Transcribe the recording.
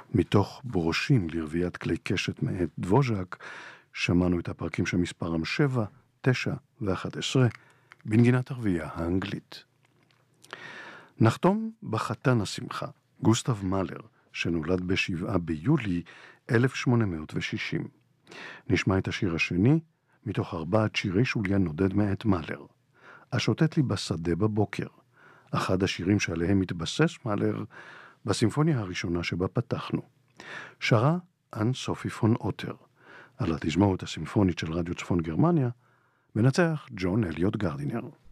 מתוך ברושים לרביית כלי קשת מאת דבוז'ק, שמענו את הפרקים שמספרם 7, 9 ו-11, בנגינת הרביעייה האנגלית. נחתום בחתן השמחה, גוסטב מאלר, שנולד ב7 ביולי 1860. נשמע את השיר השני, מתוך 4 שירי שוליה נודד מאת מאלר. השוטט לי בשדה בבוקר, אחד השירים שעליהם מתבסס מאלר בסימפוניה הראשונה שבה פתחנו. שרה אן סופי פון אוטר, על התזמורת הסימפונית של רדיו צפון גרמניה, מנצח ג'ון אליוט גרדינר.